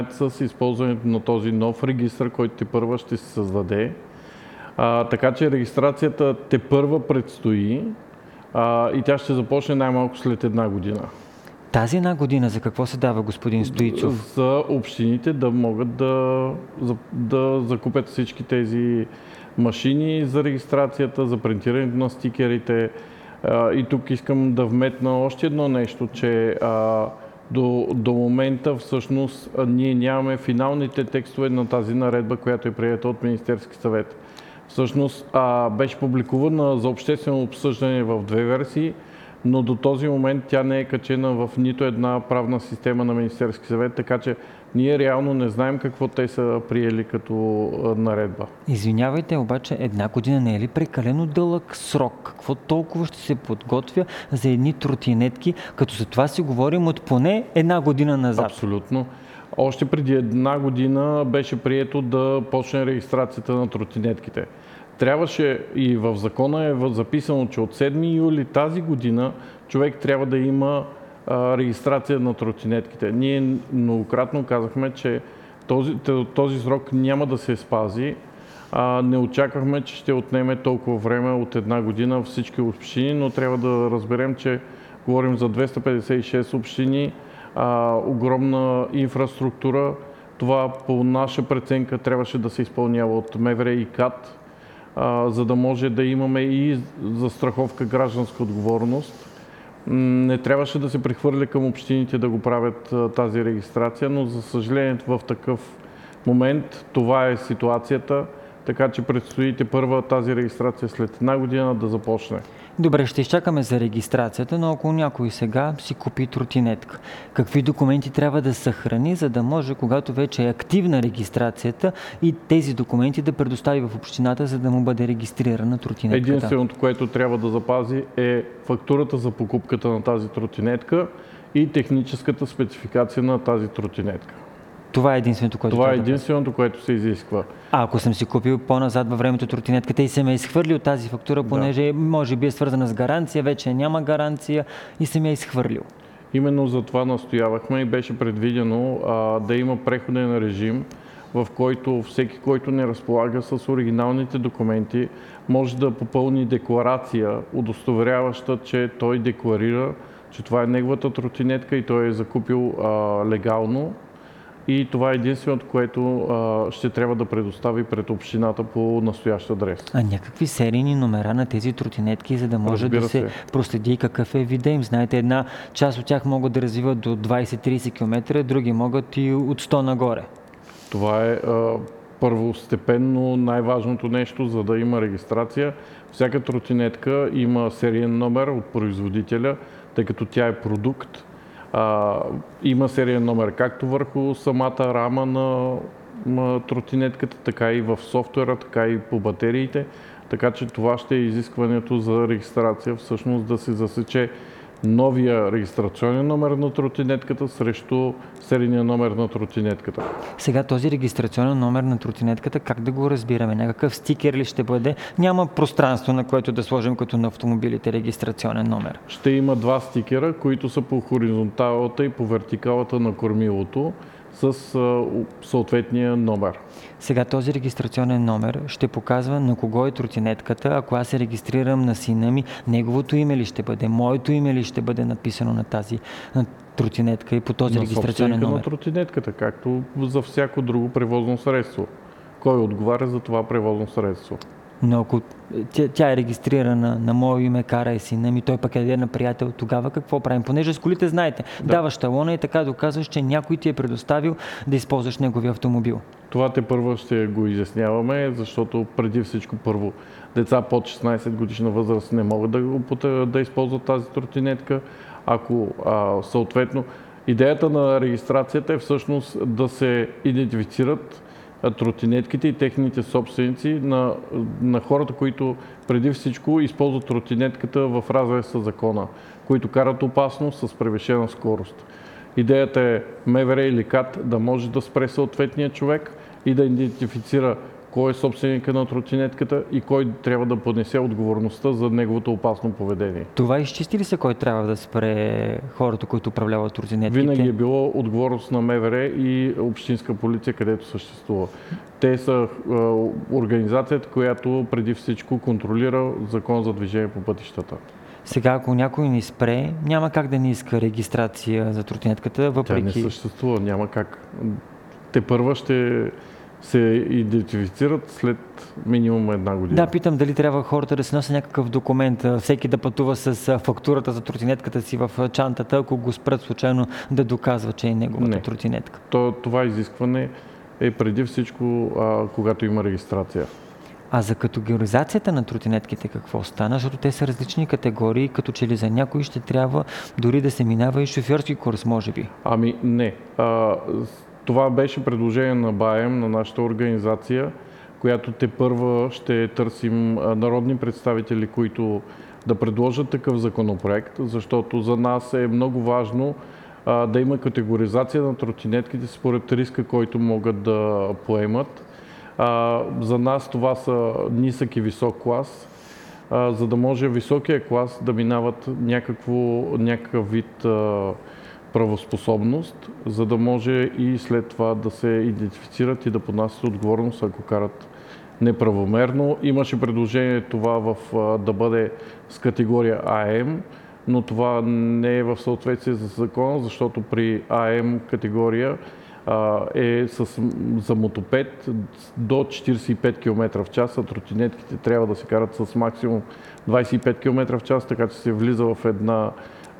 с използването на този нов регистър, който тепърва ще се създаде. Така че регистрацията тепърва предстои и тя ще започне най-малко след 1 година. Тази 1 година за какво се дава, господин Стоичов? За общините да могат да закупят всички тези машини за регистрацията, за принтирането на стикерите. И тук искам да вметна още едно нещо, че до момента всъщност ние нямаме финалните текстове на тази наредба, която е приета от Министерски съвет. Всъщност беше публикувана за обществено обсъждане в 2 версии, но до този момент тя не е качена в нито една правна система на Министерски съвет, така че ние реално не знаем какво те са приели като наредба. Извинявайте, обаче 1 година не е ли прекалено дълъг срок? Какво толкова ще се подготвя за едни тротинетки, като за това си говорим от поне 1 година назад? Абсолютно. Още преди 1 година беше прието да почне регистрацията на тротинетките. Трябваше и в закона е записано, че от 7 юли тази година човек трябва да има регистрация на тротинетките. Ние многократно казахме, че този срок няма да се спази. Не очаквахме, че ще отнеме толкова време от 1 година всички общини, но трябва да разберем, че говорим за 256 общини, огромна инфраструктура. Това по наша преценка трябваше да се изпълнява от МВР и КАТ, за да може да имаме и застраховка гражданска отговорност. Не трябваше да се прехвърля към общините да го правят тази регистрация, но за съжаление в такъв момент това е ситуацията, така че предстои тепърва тази регистрация след 1 година да започне. Добре, ще изчакаме за регистрацията, но ако някой сега си купи тротинетка, какви документи трябва да съхрани, за да може, когато вече е активна регистрацията, и тези документи да предостави в общината, за да му бъде регистрирана тротинетката? Единственото, което трябва да запази, е фактурата за покупката на тази тротинетка и техническата спецификация на тази тротинетка. Това е единственото, което се изисква. Ако съм си купил по-назад във времето тротинетката и се ме изхвърлил тази фактура, понеже може би е свързана с гаранция, вече няма гаранция и се ме е изхвърлил. Именно за това настоявахме и беше предвидено да има преходен режим, в който всеки, който не разполага с оригиналните документи, може да попълни декларация, удостоверяваща, че той декларира, че това е неговата тротинетка и той е закупил легално. И това е единственото, което ще трябва да предостави пред общината по настоящ адрес. А някакви серийни номера на тези тротинетки, за да може да се проследи какъв е вида им? Знаете, една част от тях могат да развиват до 20-30 км, други могат и от 100 нагоре. Това е първостепенно най-важното нещо, за да има регистрация. Всяка тротинетка има сериен номер от производителя, тъй като тя е продукт. Има сериен номер както върху самата рама на тротинетката, така и в софтуера, така и по батериите. Така че това ще е изискването за регистрация, всъщност да се засече новия регистрационен номер на тротинетката срещу серийния номер на тротинетката. Сега този регистрационен номер на тротинетката, как да го разбираме? Някакъв стикер ли ще бъде? Няма пространство, на което да сложим като на автомобилите регистрационен номер. Ще има 2 стикера, които са по хоризонталата и по вертикалата на кормилото с съответния номер. Сега този регистрационен номер ще показва на кого е тротинетката. Ако аз се регистрирам на сина ми, неговото име ли ще бъде, моето име ли ще бъде написано на тази тротинетка и по този регистрационен номер? На тротинетката, както за всяко друго превозно средство. Кой отговаря за това превозно средство? Но ако тя е регистрирана на мое име, кара и сина ми, той пък е на приятел, тогава какво правим? Понеже с колите, знаете, даваш талона и така доказваш, че някой ти е предоставил да използваш неговия автомобил. Това тепърва ще го изясняваме, защото преди всичко първо деца под 16 годишна възраст не могат да използват тази тротинетка. Ако съответно идеята на регистрацията е всъщност да се идентифицират тротинетките и техните собственици на хората, които преди всичко използват тротинетката в разрез със закона, които карат опасно с превишена скорост. Идеята е МВР или КАТ да може да спре съответния човек и да идентифицира кой е собственика на тротинетката и кой трябва да понесе отговорността за неговото опасно поведение. Това изчисти ли се кой трябва да спре хората, които управляват тротинетките? Винаги е било отговорност на МВР и общинска полиция, където съществува. Те са организацията, която преди всичко контролира закон за движение по пътищата. Сега, ако някой ни спре, няма как да ни иска регистрация за тротинетката, въпреки... Тя не съществува, няма как. Те първа ще се идентифицират след минимум една година. Да, питам дали трябва хората да си носят някакъв документ, всеки да пътува с фактурата за тротинетката си в чантата, ако го спрат случайно да доказва, че е неговата тротинетка. Това изискване е преди всичко, когато има регистрация. А за категоризацията на тротинетките какво стана? Защото те са различни категории, като че ли за някои ще трябва дори да се минава и шофьорски курс, може би. Ами не. Това беше предложение на БАЕМ, на нашата организация, която тепърва ще търсим народни представители, които да предложат такъв законопроект, защото за нас е много важно да има категоризация на тротинетките според риска, който могат да поемат. За нас това са нисък и висок клас, за да може високия клас да минават някакъв вид правоспособност, за да може и след това да се идентифицират и да понасят отговорност, ако карат неправомерно. Имаше предложение това да бъде с категория АМ, но това не е в съответствие с закона, защото при АМ категория е за мотопед до 45 км в час, а тротинетките трябва да се карат с максимум 25 км в час, така че се влиза в една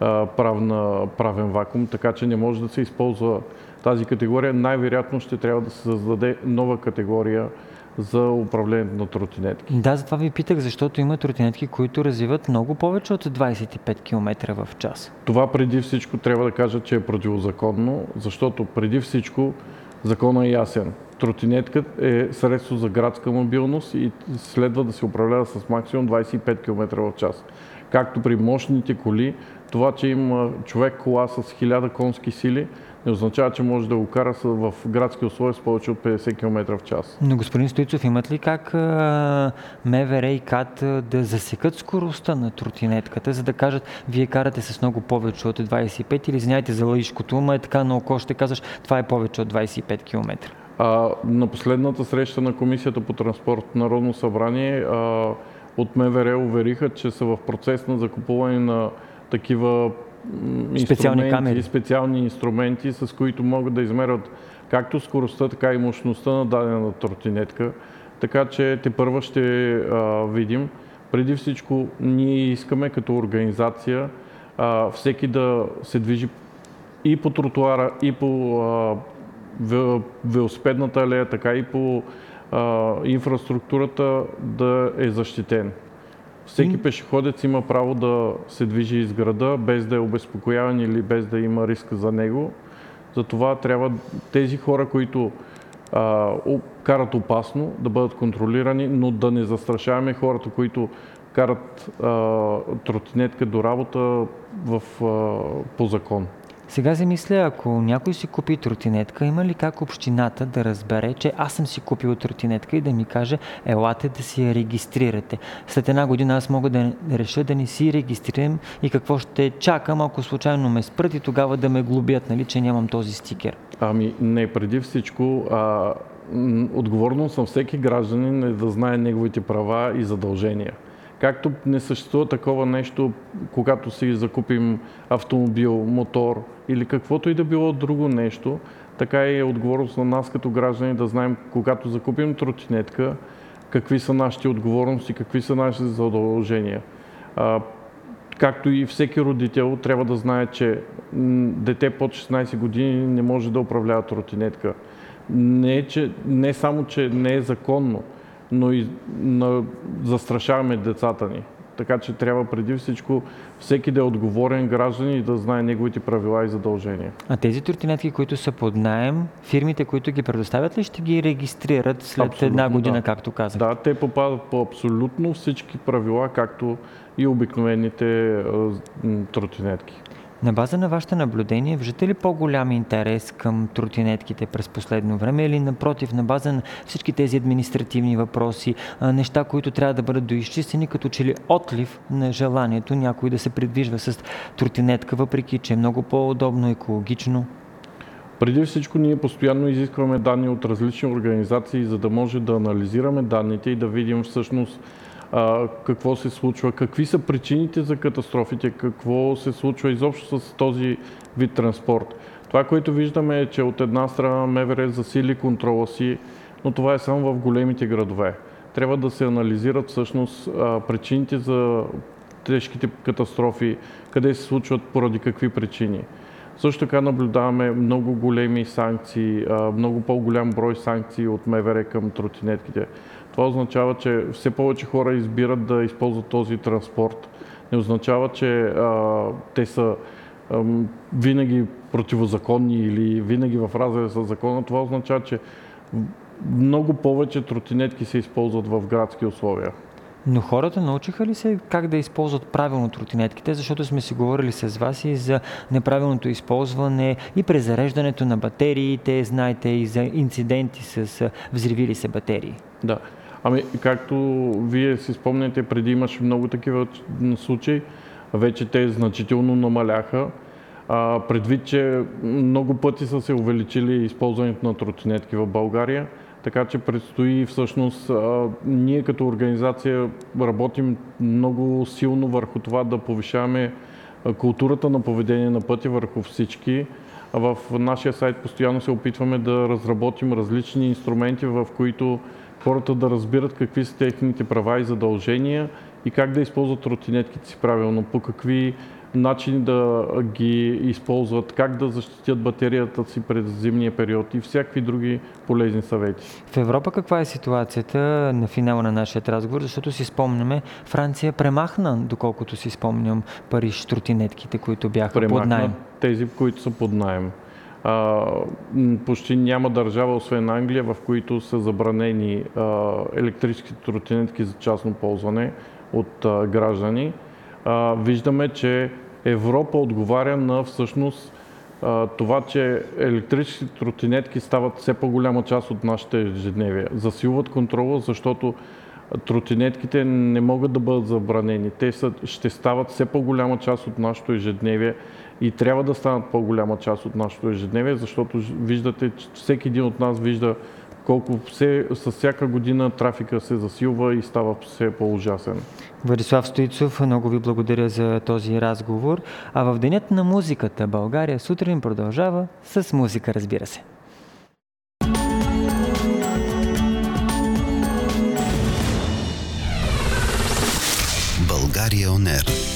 правен вакуум, така че не може да се използва тази категория. Най-вероятно ще трябва да се създаде нова категория за управлението на тротинетки. Да, затова ви питах, защото има тротинетки, които развиват много повече от 25 км в час. Това преди всичко трябва да кажа, че е противозаконно, защото преди всичко законът е ясен. Тротинетка е средство за градска мобилност и следва да се управлява с максимум 25 км в час. Както при мощните коли, това, че има човек кола с 1000 конски сили, не означава, че може да го кара в градски условия с повече от 50 км в час. Но господин Стоицов, имат ли как МВР и КАТ да засекат скоростта на тротинетката, за да кажат, вие карате с много повече от 25 или извиняйте за лаишкото, ма е така на око ще кажеш, това е повече от 25 км? На последната среща на Комисията по транспорт в Народно събрание от МВР увериха, че са в процес на закупуване на такива специални инструменти, с които могат да измерят както скоростта, така и мощността на дадена тротинетка. Така че тепърва ще видим. Преди всичко ние искаме като организация всеки да се движи и по тротуара, и по велосипедната алея, така и по инфраструктурата да е защитен. Всеки пешеходец има право да се движи из града, без да е обезпокояван или без да има риск за него. Затова трябва тези хора, които карат опасно, да бъдат контролирани, но да не застрашаваме хората, които карат тротинетка до работа по закон. Сега си мисля, ако някой си купи тротинетка, има ли как общината да разбере, че аз съм си купил тротинетка и да ми каже, елате да си я регистрирате. След една година аз мога да реша да не си регистрирам и какво ще чакам, ако случайно ме спрат и тогава да ме глобят, нали, че нямам този стикер. Ами не, преди всичко отговорност на всеки гражданин е да знае неговите права и задължения. Както не съществува такова нещо, когато си закупим автомобил, мотор или каквото и да било друго нещо, така и е отговорност на нас като граждани да знаем, когато закупим тротинетка, какви са нашите отговорности, какви са нашите задължения. Както и всеки родител трябва да знае, че дете под 16 години не може да управлява тротинетка. Не само, че не е законно, но и застрашаваме децата ни. Така че трябва преди всичко всеки да е отговорен гражданин и да знае неговите правила и задължения. А тези тротинетки, които са под наем, фирмите, които ги предоставят ли ще ги регистрират след една година, както казах? Да, те попадат по абсолютно всички правила, както и обикновените тротинетки. На база на вашите наблюдения, виждате ли по-голям интерес към тротинетките през последно време или напротив, на база на всички тези административни въпроси, неща, които трябва да бъдат доизчистени, като че ли отлив на желанието някой да се придвижва с тротинетка, въпреки че е много по-удобно, екологично? Преди всичко ние постоянно изискваме данни от различни организации, за да може да анализираме данните и да видим всъщност какво се случва, какви са причините за катастрофите, какво се случва изобщо с този вид транспорт. Това, което виждаме е, че от една страна МВР засили контрола си, но това е само в големите градове. Трябва да се анализират всъщност причините за тежките катастрофи, къде се случват, поради какви причини. Също така наблюдаваме много големи санкции, много по-голям брой санкции от МВР към тротинетките. Това означава, че все повече хора избират да използват този транспорт. Не означава, че те са винаги противозаконни или винаги в разрез с закона. Това означава, че много повече тротинетки се използват в градски условия. Но хората научиха ли се как да използват правилно тротинетките, защото сме си говорили с вас и за неправилното използване и презареждането на батериите, знаете, и за инциденти с взривили се батерии? Да. Както вие си спомняте, преди имаше много такива случаи, вече те значително намаляха. Предвид, че много пъти са се увеличили използването на тротинетки в България, така че предстои всъщност ние като организация работим много силно върху това да повишаваме културата на поведение на пътя върху всички. В нашия сайт постоянно се опитваме да разработим различни инструменти, в които хората да разбират какви са техните права и задължения и как да използват тротинетките си правилно, по какви начини да ги използват, как да защитят батерията си през зимния период и всякакви други полезни съвети. В Европа каква е ситуацията на финала на нашия разговор? Защото си спомняме, Франция премахна, доколкото си спомням, Париж тротинетките, които бяха под наем. Тези, които са под наем. Почти няма държава, освен Англия, в които са забранени електрическите тротинетки за частно ползване от граждани. Виждаме, че Европа отговаря на всъщност това, че електрическите тротинетки стават все по-голяма част от нашите ежедневие. Засилват контрола, защото тротинетките не могат да бъдат забранени. Те ще стават все по-голяма част от нашето ежедневие и трябва да станат по-голяма част от нашето ежедневие, защото виждате, че всеки един от нас вижда колко с всяка година трафика се засилва и става все по-ужасен. Владислав Стоицов, много ви благодаря за този разговор. А в Денят на музиката България сутрин продължава с музика, разбира се. България On Air.